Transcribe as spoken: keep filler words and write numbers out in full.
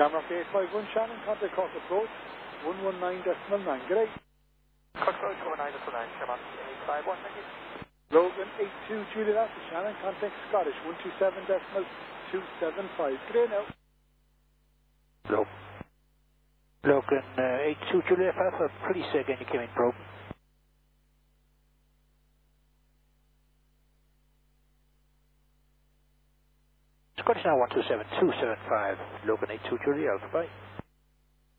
Shamrock eight five one Shannon, contact Cork Approach, one one nine decimal nine. Good day. Cork Approach, one one nine decimal nine, Shamrock eight five one, thank you. Logan eight two Juliet Alpha Shannon, contact Scottish, one two seven decimal two seven five. Good day now. Hello. Logan uh, eight two Juliet Alpha, please say again you came in probe. Scottish now one two seven two seven five, Logan eight two Juliet Alpha, bye.